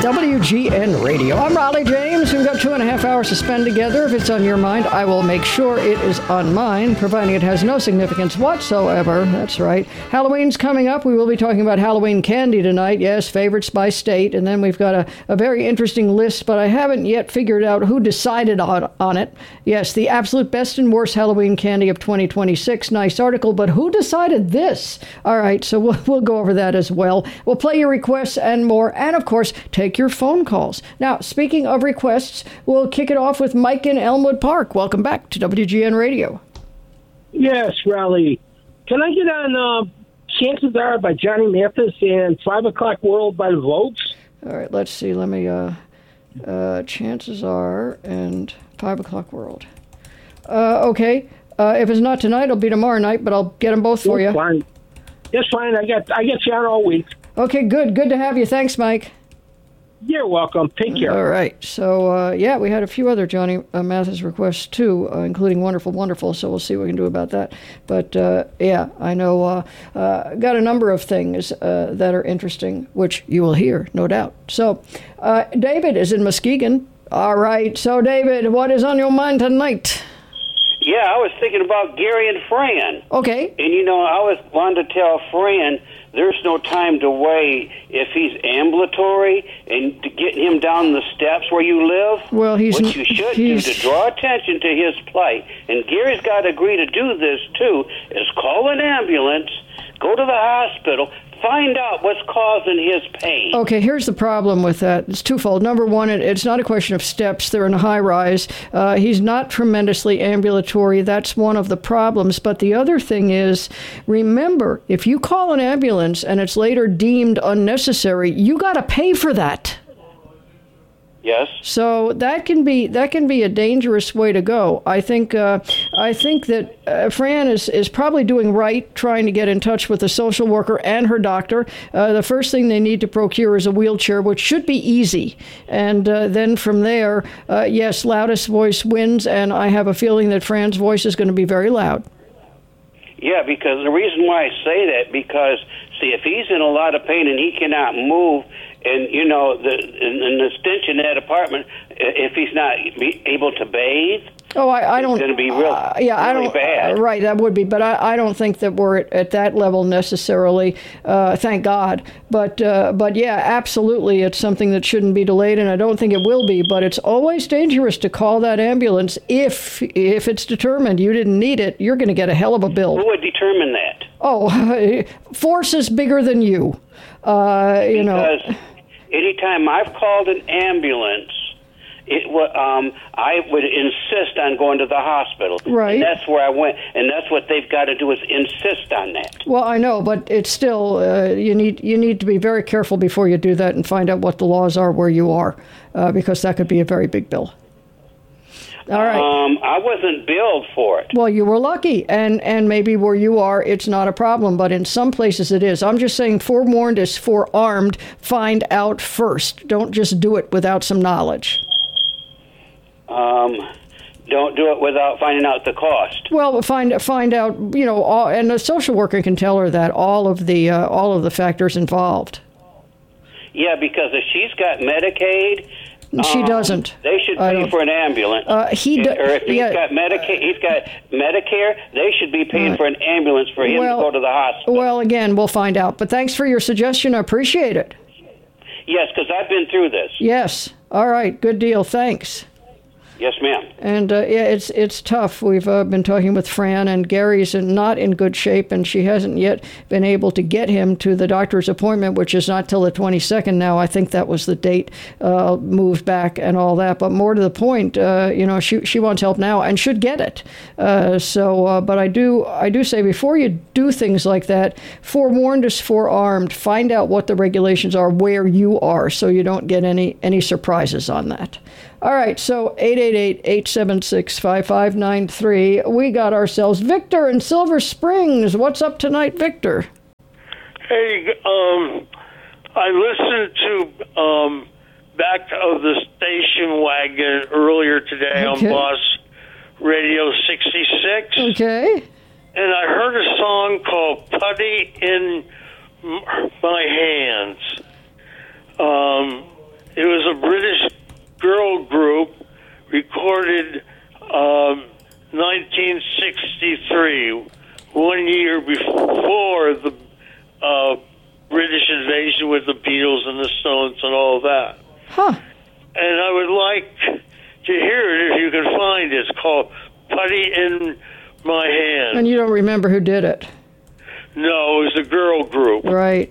WGN Radio. I'm Raleigh James. We've got 2.5 hours to spend together. If it's on your mind, I will make sure it is on mine, providing it has no significance whatsoever. That's right. Halloween's coming up. We will be talking about Halloween candy tonight. Yes, favorites by state. And then we've got a very interesting list, but I haven't yet figured out who decided on it. Yes, the absolute best and worst Halloween candy of 2026. Nice article, but who decided this? All right, so we'll go over that as well. We'll play your requests and more, and of course, take your phone calls. Now, speaking of requests, we'll kick it off with Mike in Elmwood Park. Welcome back to WGN Radio. Yes, Raleigh. Can I get on Chances Are by Johnny Mathis and 5 O'Clock World by the Vogues? All right, let's see. Let me, Chances Are and 5 O'Clock World. Okay. If it's not tonight, it'll be tomorrow night, but I'll get them both for you. Fine. That's fine. I get you on all week. Okay, good. Good to have you. Thanks, Mike. You're welcome. Take care. All right. So, we had a few other Johnny Mathis requests, too, including Wonderful, Wonderful, so we'll see what we can do about that. But, I know got a number of things that are interesting, which you will hear, no doubt. So, David is in Muskegon. All right. So, David, what is on your mind tonight? Yeah, I was thinking about Gary and Fran. Okay. And, I was wanting to tell Fran there's no time to wait if he's ambulatory and to get him down the steps where you live. Well, what you should do to draw attention to his plight, and Gary's got to agree to do this, too, is call an ambulance, go to the hospital, find out what's causing his pain. Okay, here's the problem with that. It's twofold. Number one, it's not a question of steps. They're in a high rise. He's not tremendously ambulatory. That's one of the problems. But the other thing is, remember, if you call an ambulance and it's later deemed unnecessary, you got to pay for that. Yes. So that can be a dangerous way to go. I think that Fran is probably doing right, trying to get in touch with the social worker and her doctor. The first thing they need to procure is a wheelchair, which should be easy. And then from there, yes, loudest voice wins, and I have a feeling that Fran's voice is going to be very loud. Yeah, because the reason why I say that, because, see, if he's in a lot of pain and he cannot move, and, the stench in that apartment, if he's not able to bathe, I don't. It's going to be really bad. Right, that would be, but I don't think that we're at that level necessarily. Thank God. But yeah, absolutely, it's something that shouldn't be delayed, and I don't think it will be. But it's always dangerous to call that ambulance if it's determined you didn't need it. You're going to get a hell of a bill. Who would determine that? Oh, force is bigger than you. Because anytime I've called an ambulance, I would insist on going to the hospital. Right. And that's where I went, and that's what they've got to do is insist on that. Well, I know, but it's still you need to be very careful before you do that and find out what the laws are where you are, because that could be a very big bill. All right. I wasn't billed for it. Well, you were lucky, and maybe where you are, it's not a problem, but in some places it is. I'm just saying, forewarned is forearmed. Find out first. Don't just do it without some knowledge. Don't do it without finding out the cost. Well, find out, and the social worker can tell her that all of the factors involved. Yeah, because if she's got Medicaid. She doesn't. They should pay for an ambulance. Or if he's got Medicare, they should be paying for an ambulance for him to go to the hospital. Well, again, we'll find out. But thanks for your suggestion. I appreciate it. Yes, because I've been through this. Yes. All right. Good deal. Thanks. Yes, ma'am. And it's tough. We've been talking with Fran, and Gary's not in good shape, and she hasn't yet been able to get him to the doctor's appointment, which is not till the 22nd now. I think that was the date moved back and all that. But more to the point, she wants help now and should get it. But I do say before you do things like that, forewarned is forearmed. Find out what the regulations are where you are, so you don't get any surprises on that. All right, so 888-876-5593. We got ourselves Victor in Silver Springs. What's up tonight, Victor? Hey, I listened to Back of the Station Wagon earlier today on Boss Radio 66. Okay. And I heard a song called Putty in My Hands. It was a British girl group, recorded 1963, 1 year before the British invasion with the Beatles and the Stones and all that. Huh. And I would like to hear it if you can find it. It's called Putty in My Hand. And you don't remember who did it? No, it was a girl group. Right.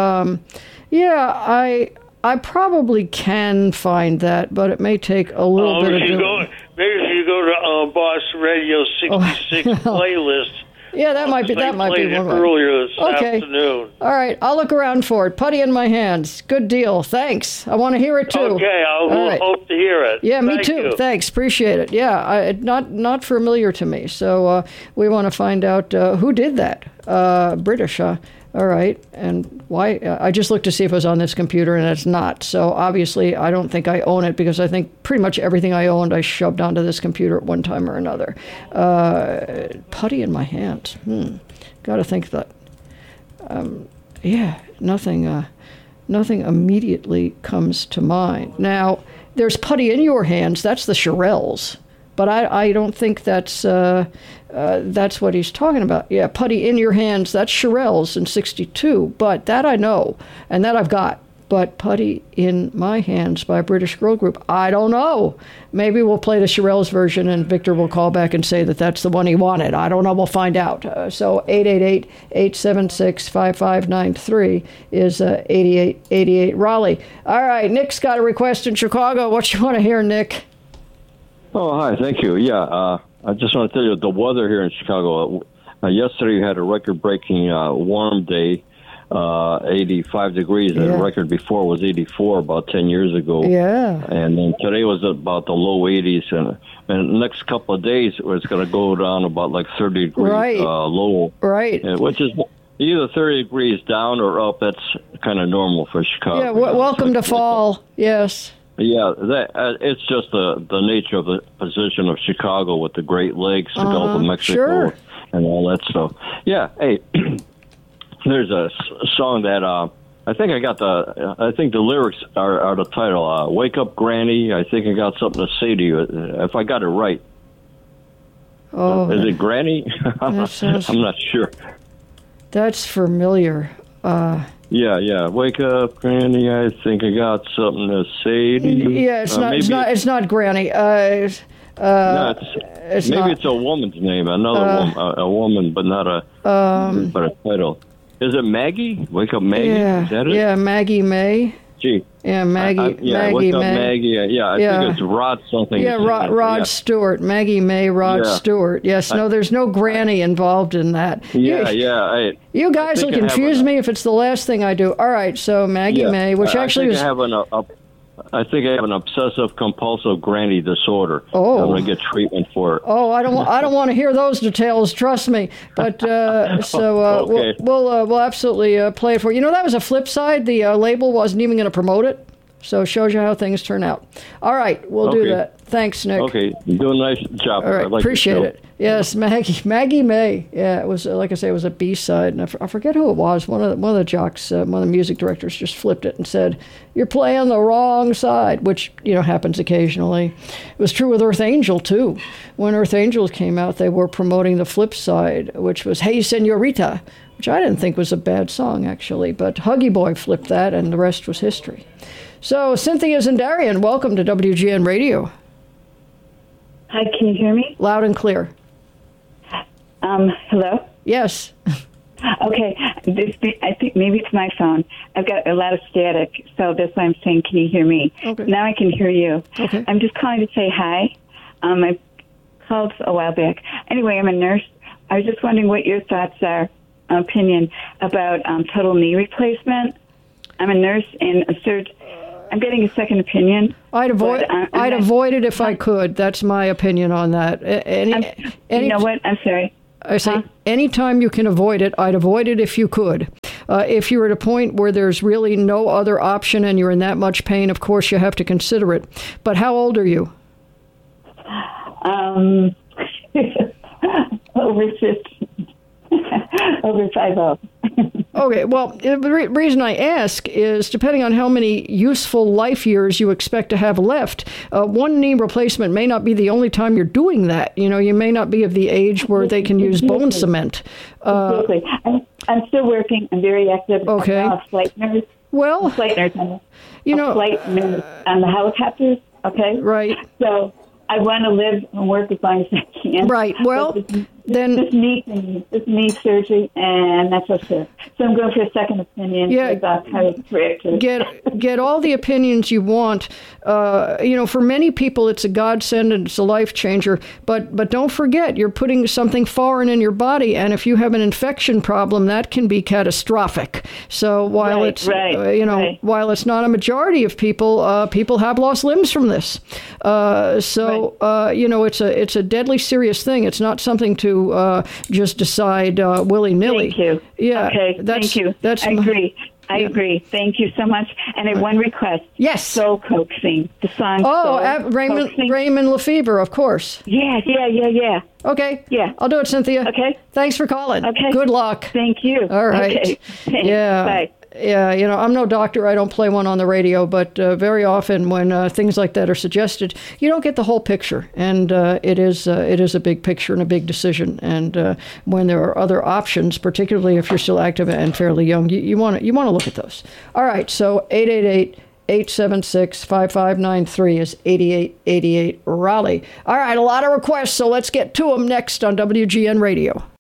Yeah, I probably can find that, but it may take a little bit of doing. Maybe if you go to Boss Radio 66 playlist. Yeah, that might be one. Earlier this afternoon. All right, I'll look around for it. Putty in My Hands. Good deal. Thanks. I want to hear it too. Okay, I will hope to hear it. Yeah, me Thank too. you. Thanks. Appreciate it. Yeah, not familiar to me. So we want to find out who did that. British, huh? All right, and why? I just looked to see if it was on this computer, and it's not. So obviously, I don't think I own it because I think pretty much everything I owned I shoved onto this computer at one time or another. Putty in My Hands. Got to think that. Yeah, nothing immediately comes to mind. Now, there's Putty in Your Hands. That's the Shirelles. But I don't think that's what he's talking about. Yeah, Putty in Your Hands, that's Shirelles in 62. But that I know, and that I've got. But Putty in My Hands by a British girl group, I don't know. Maybe we'll play the Shirelles version, and Victor will call back and say that that's the one he wanted. I don't know. We'll find out. So 888-876-5593 is 8888 Raleigh. All right, Nick's got a request in Chicago. What you want to hear, Nick? Oh, hi. Thank you. Yeah, I just want to tell you the weather here in Chicago. Yesterday we had a record-breaking warm day, 85 degrees. Yeah. The record before was 84 about 10 years ago. Yeah. And then today was about the low 80s. And the next couple of days it's going to go down about like 30 degrees low. Right. Which is either 30 degrees down or up. That's kind of normal for Chicago. Yeah, welcome to fall. Yes. Yeah, it's just the nature of the position of Chicago with the Great Lakes, the Gulf of Mexico, and all that stuff. Yeah, hey, there's a song that I think I think the lyrics are the title. Wake Up, Granny. I think I got something to say to you. If I got it right. Oh, is it Granny? I'm not sure. That's familiar. Yeah. Wake up, Granny. I think I got something to say to you. Yeah, it's not Granny. It's a woman's name. A woman, but not a title. Is it Maggie? Wake Up, Maggie. Yeah, is that it? Yeah, Maggie May. Gee. Yeah, Maggie. Wake Up, May. Maggie. I think it's Rod something. Yeah, Rod Stewart. Maggie May, Rod Stewart. Yes, no, there's no Granny involved in that. Yeah. You guys will confuse me if it's the last thing I do. All right, so Maggie May, which actually is... I think I have an obsessive compulsive granny disorder. Oh, I'm going to get treatment for it. Oh, I don't want to hear those details. Trust me. But okay. we'll absolutely play it for you. You know, that was a flip side. The label wasn't even going to promote it, so it shows you how things turn out. All right, we'll do that. Thanks, Nick. Okay, you're doing a nice job. All right, appreciate it. Yes, Maggie May. Yeah, it was like I say, it was a B-side, and I forget who it was. One of the jocks, one of the music directors, just flipped it and said, "You're playing the wrong side," which happens occasionally. It was true with Earth Angel too. When Earth Angels came out, they were promoting the flip side, which was "Hey Senorita," which I didn't think was a bad song actually, but Huggy Boy flipped that, and the rest was history. So Cynthia Zendarian, welcome to WGN Radio. Hi, can you hear me? Loud and clear. Hello? Yes. Okay, I think maybe it's my phone. I've got a lot of static, so that's why I'm saying, can you hear me? Okay. Now I can hear you. Okay. I'm just calling to say hi. I called a while back. Anyway, I'm a nurse. I was just wondering what your thoughts are, opinion about total knee replacement. I'm a nurse and I'm getting a second opinion. I'd avoid it if I could. That's my opinion on that. You know what? I'm sorry. I say anytime you can avoid it, I'd avoid it if you could. If you're at a point where there's really no other option and you're in that much pain, of course you have to consider it. But how old are you? Over 50. Over 50. Okay, well, the reason I ask is depending on how many useful life years you expect to have left, one knee replacement may not be the only time you're doing that. You know, you may not be of the age where they can use bone cement. Exactly. I'm still working. I'm very active. Okay. I'm a flight nurse. Well, flight nurse. you know, flight nurse on the helicopters. Okay. Right. So I want to live and work as long as I can. Right. Well, this knee surgery, and that's what's it. So I'm going for a second opinion. Yeah. With chiropractor. Get all the opinions you want. You know, for many people, it's a godsend and it's a life changer. But don't forget, you're putting something foreign in your body, and if you have an infection problem, that can be catastrophic. So while while it's not a majority of people, people have lost limbs from this. You know, it's a deadly serious thing. It's not something to just decide willy-nilly. Thank you. Yeah. Okay. Thank you. I agree. I agree. Thank you so much. And I have one request. Yes. Soul Coaxing. The song. Raymond Lefebvre, of course. Yeah. Okay. Yeah. I'll do it, Cynthia. Okay. Thanks for calling. Okay. Good luck. Thank you. All right. Okay. Thanks. Yeah. Bye. Yeah, you know, I'm no doctor. I don't play one on the radio, but very often when things like that are suggested, you don't get the whole picture, and it is a big picture and a big decision. And when there are other options, particularly if you're still active and fairly young, you want to look at those. All right, so 888-876-5593 is 8888 Raleigh. All right, a lot of requests, so let's get to them next on WGN Radio.